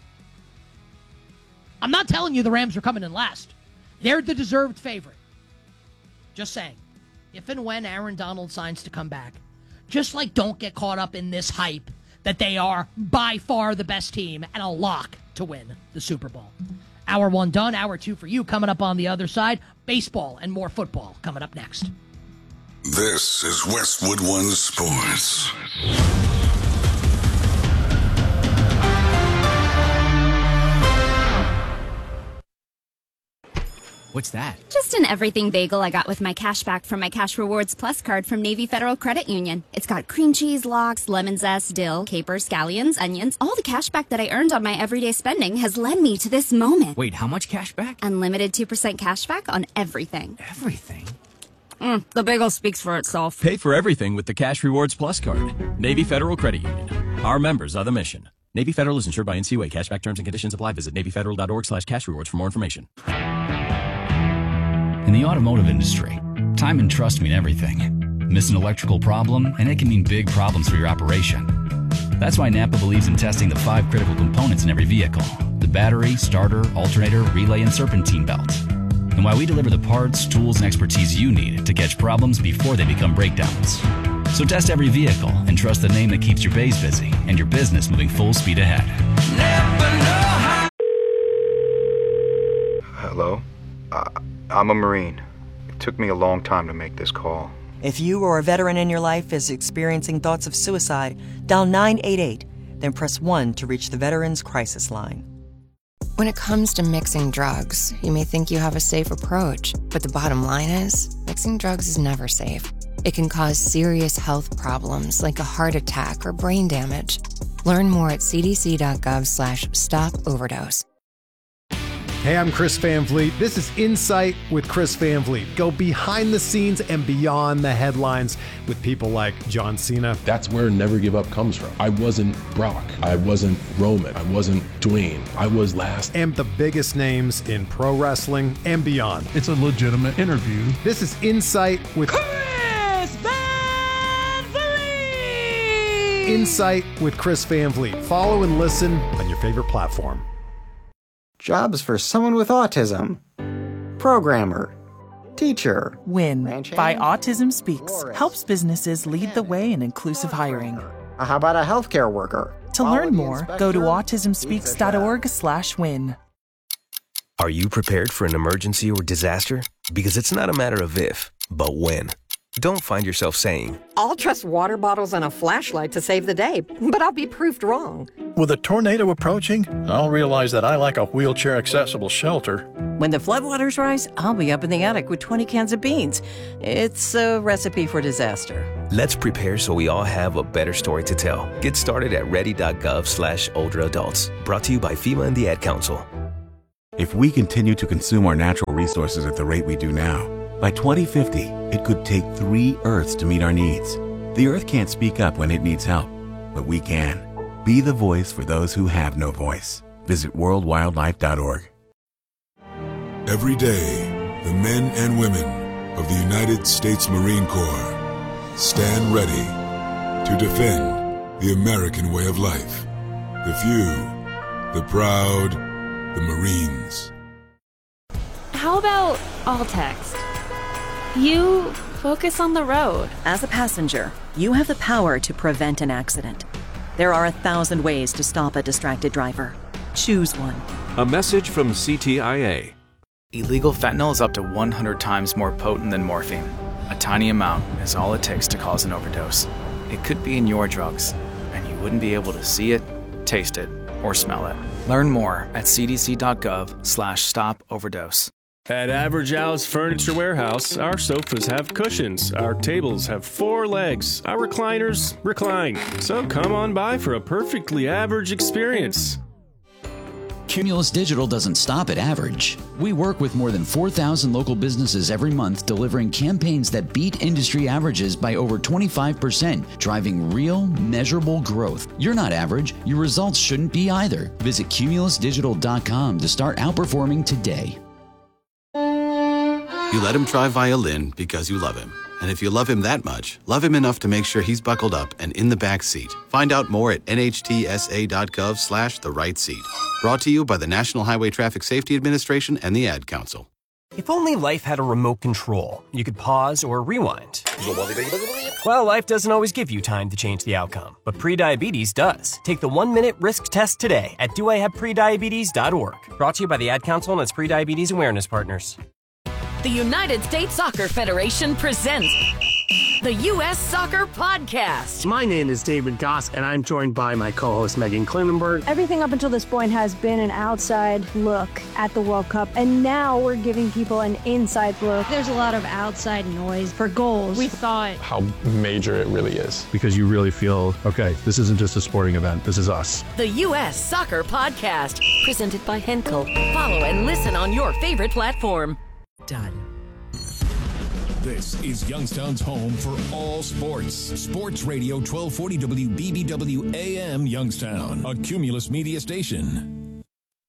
I'm not telling you the Rams are coming in last. They're the deserved favorite. Just saying. If and when Aaron Donald signs to come back, just don't get caught up in this hype that they are by far the best team and a lock to win the Super Bowl. Hour 1 done. Hour 2 for you. Coming up on the other side, baseball and more football coming up next. This is Westwood One Sports. What's that? Just an everything bagel I got with my cash back from my Cash Rewards Plus card from Navy Federal Credit Union. It's got cream cheese, lox, lemon zest, dill, capers, scallions, onions. All the cash back that I earned on my everyday spending has led me to this moment. Wait, how much cash back? Unlimited 2% cash back on everything. Everything? The bagel speaks for itself. Pay for everything with the Cash Rewards Plus card. Navy Federal Credit Union. Our members are the mission. Navy Federal is insured by NCUA. Cashback terms and conditions apply. Visit NavyFederal.org/cashrewards for more information. In the automotive industry, time and trust mean everything. Miss an electrical problem, and it can mean big problems for your operation. That's why Napa believes in testing the 5 critical components in every vehicle: the battery, starter, alternator, relay, and serpentine belt. And why we deliver the parts, tools, and expertise you need to catch problems before they become breakdowns. So test every vehicle and trust the name that keeps your bays busy and your business moving full speed ahead. Hello? I'm a Marine. It took me a long time to make this call. If you or a veteran in your life is experiencing thoughts of suicide, dial 988, then press 1 to reach the Veterans Crisis Line. When it comes to mixing drugs, you may think you have a safe approach, but the bottom line is, mixing drugs is never safe. It can cause serious health problems like a heart attack or brain damage. Learn more at cdc.gov/stop-overdose. Hey, I'm Chris Van Vliet. This is Insight with Chris Van Vliet. Go behind the scenes and beyond the headlines with people like John Cena. That's where Never Give Up comes from. I wasn't Brock. I wasn't Roman. I wasn't Dwayne. I was last. And the biggest names in pro wrestling and beyond. It's a legitimate interview. This is Insight with Chris Van Vliet! Insight with Chris Van Vliet. Follow and listen on your favorite platform. Jobs for someone with autism. Programmer. Teacher. WIN by Autism Speaks helps businesses lead the way in inclusive hiring. How about a healthcare worker? To learn more, go to autismspeaks.org/win. Are you prepared for an emergency or disaster? Because it's not a matter of if, but when. Don't find yourself saying, I'll trust water bottles and a flashlight to save the day, but I'll be proved wrong. With a tornado approaching, I'll realize that I lack a wheelchair-accessible shelter. When the floodwaters rise, I'll be up in the attic with 20 cans of beans. It's a recipe for disaster. let's prepare so we all have a better story to tell. Get started at ready.gov/older-adults. Brought to you by FEMA and the Ad Council. If we continue to consume our natural resources at the rate we do now, by 2050, it could take 3 Earths to meet our needs. The Earth can't speak up when it needs help, but we can. Be the voice for those who have no voice. Visit worldwildlife.org. Every day, the men and women of the United States Marine Corps stand ready to defend the American way of life. The few, the proud, the Marines. How about all text? You focus on the road. As a passenger, you have the power to prevent an accident. There are 1,000 ways to stop a distracted driver. Choose one. A message from CTIA. Illegal fentanyl is up to 100 times more potent than morphine. A tiny amount is all it takes to cause an overdose. It could be in your drugs, and you wouldn't be able to see it, taste it, or smell it. Learn more at cdc.gov/stop-overdose. At Average Al's Furniture Warehouse, our sofas have cushions, our tables have 4 legs, our recliners recline. So come on by for a perfectly average experience. Cumulus Digital doesn't stop at average. We work with more than 4,000 local businesses every month, delivering campaigns that beat industry averages by over 25%, driving real, measurable growth. You're not average. Your results shouldn't be either. Visit cumulusdigital.com to start outperforming today. You let him try violin because you love him. And if you love him that much, love him enough to make sure he's buckled up and in the back seat. Find out more at nhtsa.gov/the-right-seat. Brought to you by the National Highway Traffic Safety Administration and the Ad Council. If only life had a remote control, you could pause or rewind. Well, life doesn't always give you time to change the outcome, but prediabetes does. Take the 1-minute risk test today at doihaveprediabetes.org. Brought to you by the Ad Council and its prediabetes awareness partners. The United States Soccer Federation presents the U.S. Soccer Podcast. My name is David Goss, and I'm joined by my co-host Megan Klinenberg. Everything up until this point has been an outside look at the World Cup, and now we're giving people an inside look. There's a lot of outside noise for goals. We thought how major it really is. Because you really feel, okay, this isn't just a sporting event, this is us. The U.S. Soccer Podcast, presented by Henkel. Follow and listen on your favorite platform. Done. This is Youngstown's home for all sports. Sports Radio 1240 WBBW AM Youngstown, a Cumulus media station.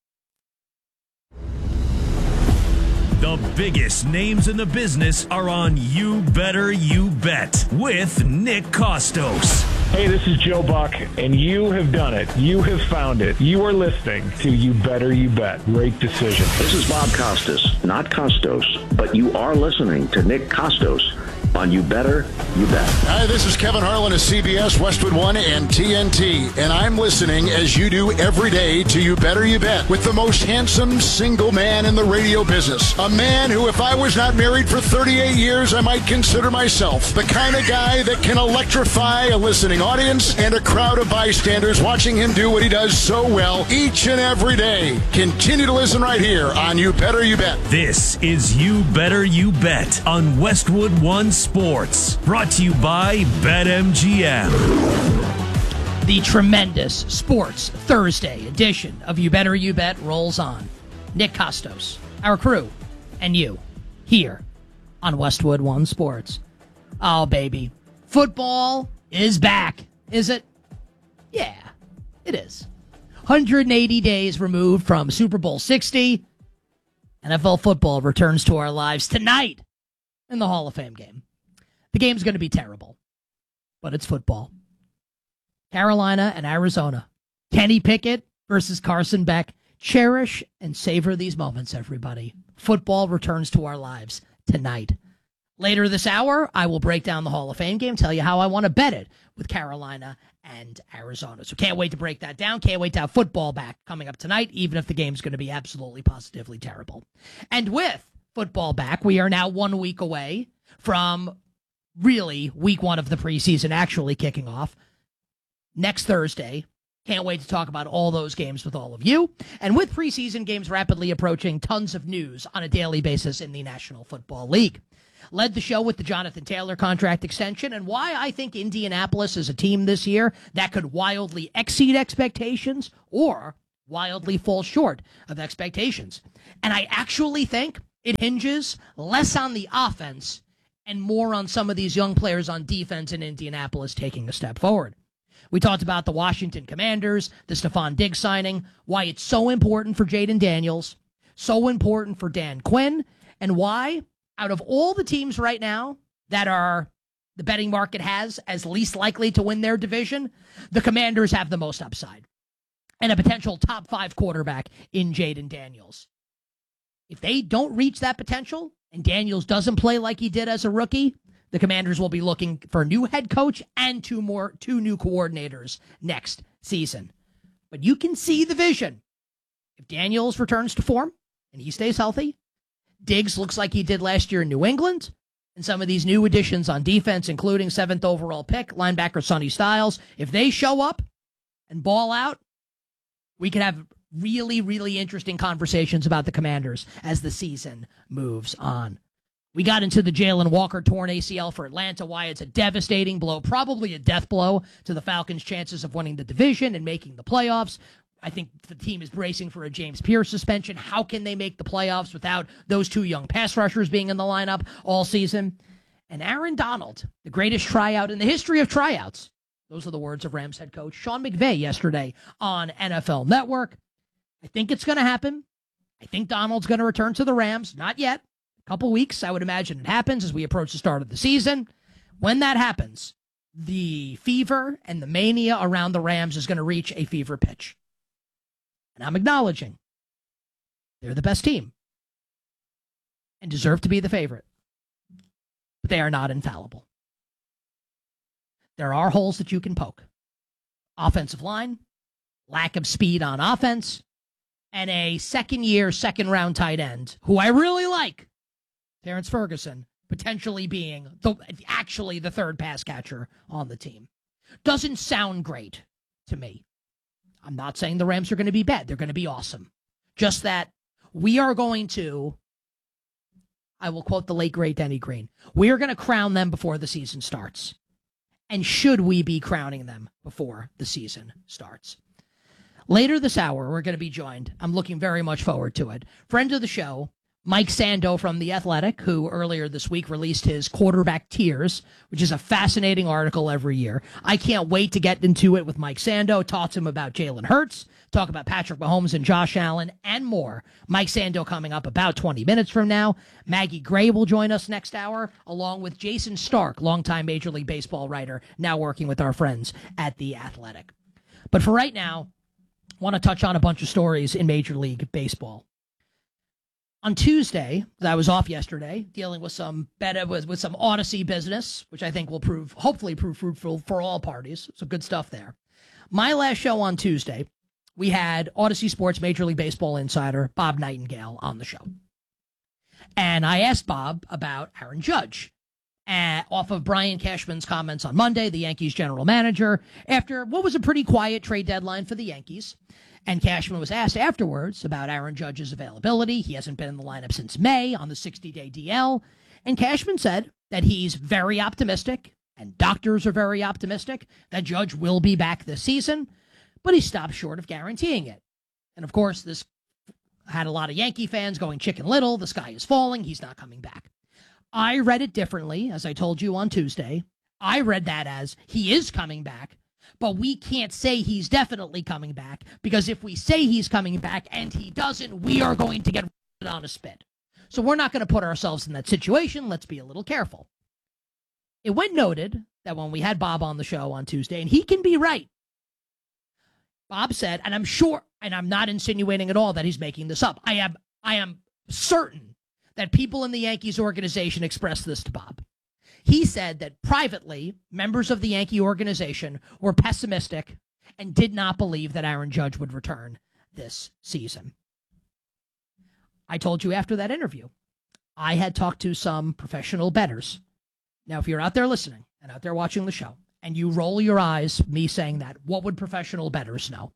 The biggest names in the business are on You Better You Bet with Nick Costos. Hey, this is Joe Buck, and you have done it. You have found it. You are listening to You Better You Bet. Great decision. This is Bob Costas, not Costos, but you are listening to Nick Costos on You Better You Bet. Hi, this is Kevin Harlan of CBS, Westwood One, and TNT, and I'm listening as you do every day to You Better You Bet with the most handsome single man in the radio business. A man who, if I was not married for 38 years, I might consider myself the kind of guy that can electrify a listening audience and a crowd of bystanders watching him do what he does so well each and every day. Continue to listen right here on You Better You Bet. This is You Better You Bet on Westwood One Sports, brought to you by BetMGM. The tremendous Sports Thursday edition of You Better You Bet rolls on. Nick Costos, our crew, and you, here on Westwood One Sports. Oh, baby. Football is back, is it? Yeah, it is. 180 days removed from Super Bowl 60. NFL football returns to our lives tonight in the Hall of Fame game. The game's going to be terrible, but it's football. Carolina and Arizona. Kenny Pickett versus Carson Beck. Cherish and savor these moments, everybody. Football returns to our lives tonight. Later this hour, I will break down the Hall of Fame game, tell you how I want to bet it with Carolina and Arizona. So can't wait to break that down. Can't wait to have football back coming up tonight, even if the game's going to be absolutely, positively terrible. And with football back, we are now 1 week away from really week one of the preseason actually kicking off next Thursday. Can't wait to talk about all those games with all of you. And with preseason games rapidly approaching, tons of news on a daily basis in the National Football League. Led the show with the Jonathan Taylor contract extension and why I think Indianapolis is a team this year that could wildly exceed expectations or wildly fall short of expectations. And I actually think it hinges less on the offense and more on some of these young players on defense in Indianapolis taking a step forward. We talked about the Washington Commanders, the Stephon Diggs signing, why it's so important for Jaden Daniels, so important for Dan Quinn, and why, out of all the teams right now that are the betting market has as least likely to win their division, the Commanders have the most upside and a potential top 5 quarterback in Jaden Daniels. If they don't reach that potential and Daniels doesn't play like he did as a rookie, the Commanders will be looking for a new head coach and two new coordinators next season. But you can see the vision. If Daniels returns to form and he stays healthy, Diggs looks like he did last year in New England, and some of these new additions on defense, including 7th overall pick, linebacker Sonny Styles, if they show up and ball out, we could have really, really interesting conversations about the Commanders as the season moves on. We got into the Jalen Walker torn ACL for Atlanta, why it's a devastating blow, probably a death blow to the Falcons' chances of winning the division and making the playoffs. I think the team is bracing for a James Pierce suspension. How can they make the playoffs without those 2 young pass rushers being in the lineup all season? And Aaron Donald, the greatest tryout in the history of tryouts. Those are the words of Rams head coach Sean McVay yesterday on NFL Network. I think it's going to happen. I think Donald's going to return to the Rams. Not yet. A couple weeks, I would imagine it happens as we approach the start of the season. When that happens, the fever and the mania around the Rams is going to reach a fever pitch. And I'm acknowledging they're the best team and deserve to be the favorite. But they are not infallible. There are holes that you can poke. Offensive line, lack of speed on offense, and a second-year, second-round tight end, who I really like, Terrence Ferguson, potentially being actually the third pass catcher on the team. Doesn't sound great to me. I'm not saying the Rams are going to be bad. They're going to be awesome. Just that we are going to, I will quote the late, great Denny Green, we are going to crown them before the season starts. And should we be crowning them before the season starts? Later this hour, we're going to be joined. I'm looking very much forward to it. Friend of the show, Mike Sando from The Athletic, who earlier this week released his Quarterback Tiers, which is a fascinating article every year. I can't wait to get into it with Mike Sando, talk to him about Jalen Hurts, talk about Patrick Mahomes and Josh Allen, and more. Mike Sando coming up about 20 minutes from now. Maggie Gray will join us next hour, along with Jason Stark, longtime Major League Baseball writer, now working with our friends at The Athletic. But for right now, I want to touch on a bunch of stories in Major League Baseball. On Tuesday, I was off yesterday, dealing with some Odyssey business, which I think will hopefully prove fruitful for all parties. So good stuff there. My last show on Tuesday, we had Odyssey Sports Major League Baseball insider Bob Nightingale on the show. And I asked Bob about Aaron Judge, off of Brian Cashman's comments on Monday, the Yankees general manager, after what was a pretty quiet trade deadline for the Yankees. And Cashman was asked afterwards about Aaron Judge's availability. He hasn't been in the lineup since May on the 60-day DL. And Cashman said that he's very optimistic, and doctors are very optimistic, that Judge will be back this season, but he stopped short of guaranteeing it. And, of course, this had a lot of Yankee fans going Chicken Little, the sky is falling, he's not coming back. I read it differently, as I told you on Tuesday. I read that as he is coming back, but we can't say he's definitely coming back, because if we say he's coming back and he doesn't, we are going to get on a spit. So we're not going to put ourselves in that situation. Let's be a little careful. It went noted that when we had Bob on the show on Tuesday, and he can be right, Bob said, and I'm sure, and I'm not insinuating at all that he's making this up, I am certain that people in the Yankees organization expressed this to Bob. He said that privately, members of the Yankee organization were pessimistic and did not believe that Aaron Judge would return this season. I told you after that interview, I had talked to some professional bettors Now, if you're out there listening and out there watching the show and you roll your eyes, me saying that, what would professional bettors know?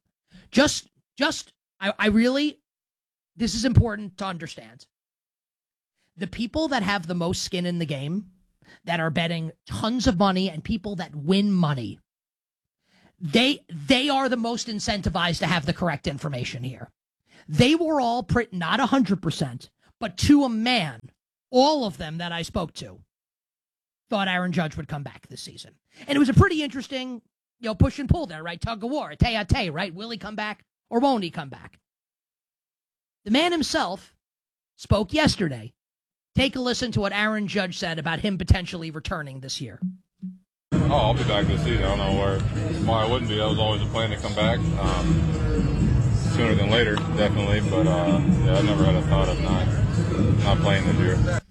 I really, this is important to understand. The people that have the most skin in the game, that are betting tons of money and people that win money, they are the most incentivized to have the correct information here. They were all not 100%, but to a man, all of them that I spoke to thought Aaron Judge would come back this season. And it was a pretty interesting, push and pull there, right? Tug of war, tay, right? Will he come back or won't he come back? The man himself spoke yesterday. Take a listen to what Aaron Judge said about him potentially returning this year. Oh, I'll be back this season. I don't know why I wouldn't be. That was always a plan to come back. Sooner than later, definitely. But, I never had a thought of not playing this year.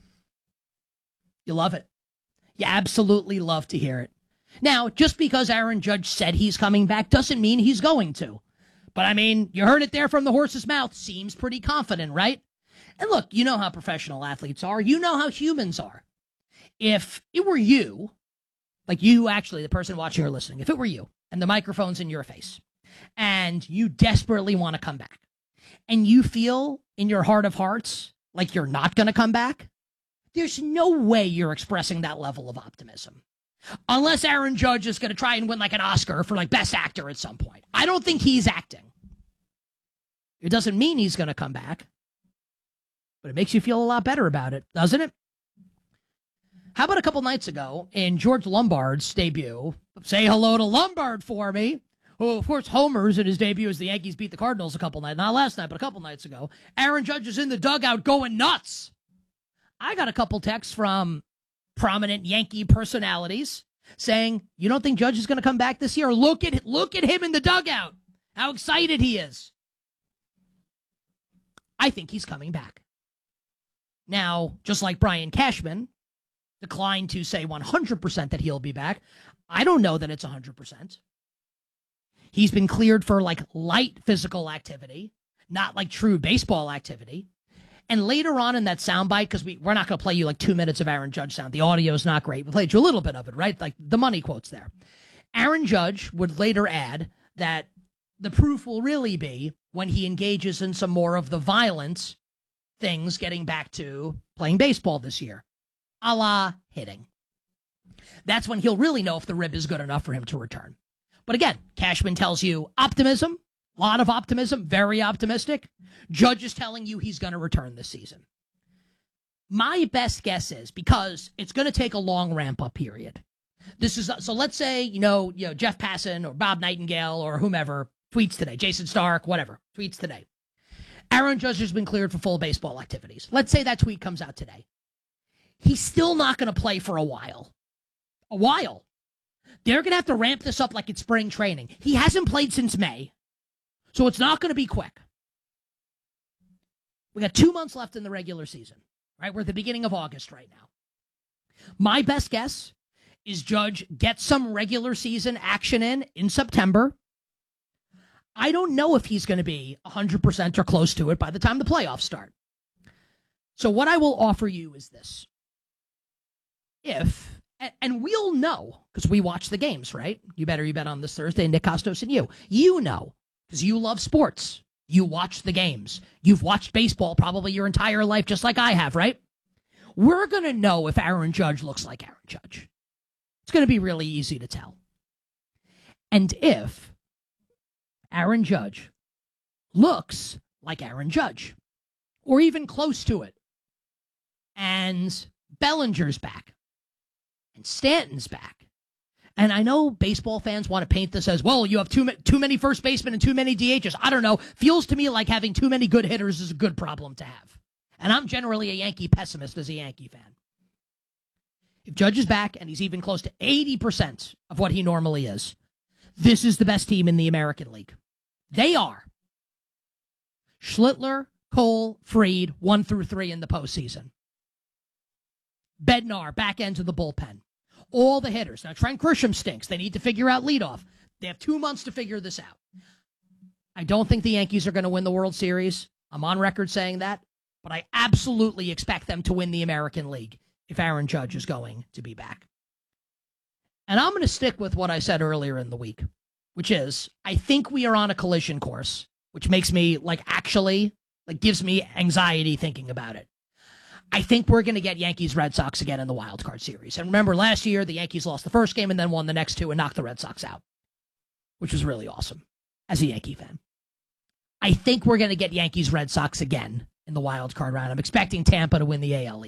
You love it. You absolutely love to hear it. Now, just because Aaron Judge said he's coming back doesn't mean he's going to. But, I mean, you heard it there from the horse's mouth. Seems pretty confident, right? And look, you know how professional athletes are. You know how humans are. If it were you, like you actually, the person watching or listening, if it were you and the microphone's in your face and you desperately want to come back and you feel in your heart of hearts like you're not going to come back, there's no way you're expressing that level of optimism. Unless Aaron Judge is going to try and win like an Oscar for like best actor at some point. I don't think he's acting. It doesn't mean he's going to come back. But it makes you feel a lot better about it, doesn't it? How about a couple nights ago in George Lombard's debut? Say hello to Lombard for me. Who, of course, homers in his debut as the Yankees beat the Cardinals a couple nights. Not last night, but a couple nights ago. Aaron Judge is in the dugout going nuts. I got a couple texts from prominent Yankee personalities saying, you don't think Judge is going to come back this year? Look at him in the dugout. How excited he is. I think he's coming back. Now, just like Brian Cashman declined to say 100% that he'll be back, I don't know that it's 100%. He's been cleared for like light physical activity, not like true baseball activity. And later on in that soundbite, because we're not going to play you like 2 minutes of Aaron Judge sound. The audio is not great. We played you a little bit of it, right? Like the money quotes there. Aaron Judge would later add that the proof will really be when he engages in some more of the violence things getting back to playing baseball this year, a la hitting. That's when he'll really know if the rib is good enough for him to return. But again, Cashman tells you optimism, a lot of optimism, very optimistic. Judge is telling you he's going to return this season. My best guess is, because it's going to take a long ramp-up period. So let's say, Jeff Passan or Bob Nightingale or whomever tweets today, Jason Stark, whatever, tweets today. Aaron Judge has been cleared for full baseball activities. Let's say that tweet comes out today. He's still not going to play for a while. They're going to have to ramp this up like it's spring training. He hasn't played since May, so it's not going to be quick. We got 2 months left in the regular season, right? We're at the beginning of August right now. My best guess is Judge gets some regular season action in September. I don't know if he's going to be 100% or close to it by the time the playoffs start. So what I will offer you is this. And we'll know, because we watch the games, right? You bet on this Thursday, Nick Costos and you. You know, because you love sports. You watch the games. You've watched baseball probably your entire life, just like I have, right? We're going to know if Aaron Judge looks like Aaron Judge. It's going to be really easy to tell. And if Aaron Judge looks like Aaron Judge, or even close to it, and Bellinger's back, and Stanton's back, and I know baseball fans want to paint this as, well, you have too many first basemen and too many DHs. I don't know. Feels to me like having too many good hitters is a good problem to have. And I'm generally a Yankee pessimist as a Yankee fan. If Judge is back and he's even close to 80% of what he normally is, this is the best team in the American League. They are. Schlittler, Cole, Fried, 1 through 3 in the postseason. Bednar, back end of the bullpen. All the hitters. Now, Trent Grisham stinks. They need to figure out leadoff. They have 2 months to figure this out. I don't think the Yankees are going to win the World Series. I'm on record saying that. But I absolutely expect them to win the American League. if Aaron Judge is going to be back. And I'm going to stick with what I said earlier in the week, which is I think we are on a collision course, which makes me gives me anxiety thinking about it. I think we're going to get Yankees-Red Sox again in the wild card series. And remember, last year, the Yankees lost the first game and then won the next two and knocked the Red Sox out, which was really awesome as a Yankee fan. I think we're going to get Yankees-Red Sox again in the wild card round. I'm expecting Tampa to win the AL East.